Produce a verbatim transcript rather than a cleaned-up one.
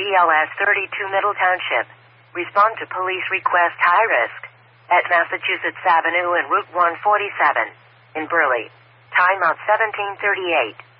B L S thirty-two Middle Township. Respond to police request high risk at Massachusetts Avenue and Route one forty-seven in Burley. Timeout seventeen thirty-eight.